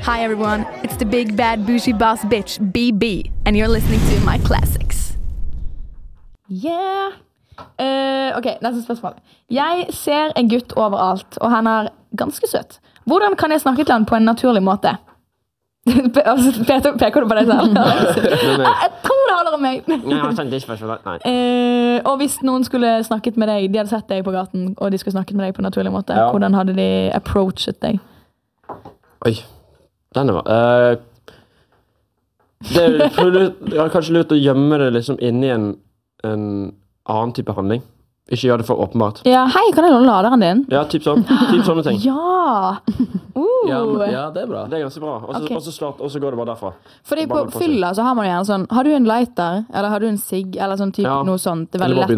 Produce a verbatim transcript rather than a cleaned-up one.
Hi everyone, it's the big bad bougie boss bitch B B and you're listening to my classics. Yeah. Uh, ok, neste spørsmål. Jeg ser en gutt overalt, og han er ganske søt. Hvordan kan jeg snakke til han på en naturlig måte? Peter, peker du på deg selv? Jeg tror det holder om meg. uh, og hvis noen skulle snakket med deg, de hadde sett deg på gaten, og de skulle snakket med deg på en naturlig måte, ja. Hvordan hadde de approachet deg? Oi, denne var uh, det er jeg har kanskje lurt å gjemme det liksom inni en, en annen type handling. Ikke gjør det for åpenbart. Ja, hei, kan jeg låne laderen din? Ja, typ sånn. Typ sånne ting. Ja! Uh. Ja, ja, det er bra. Det er ganske bra. Og så Okay. okay. går det bare derfra. Fordi på fylla så har man gjerne sånn, har du en lighter, eller har du en sigg, eller sånn typ Ja. noe sånt. Det er veldig Eller bare lett